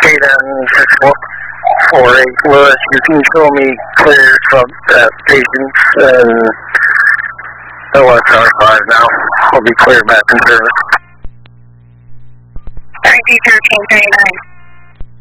K-10-648 Lewis, you can show me clear from patients and OSR5 now. I'll be clear back in service. ID 1339.